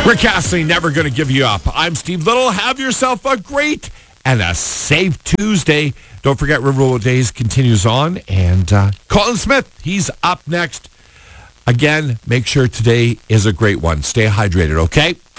Rick Astley, Never Gonna Give You Up. I'm Steve Little. Have yourself a great and a safe Tuesday. Don't forget, Riverboat Days continues on. And Colin Smith, he's up next. Again, make sure today is a great one. Stay hydrated, okay?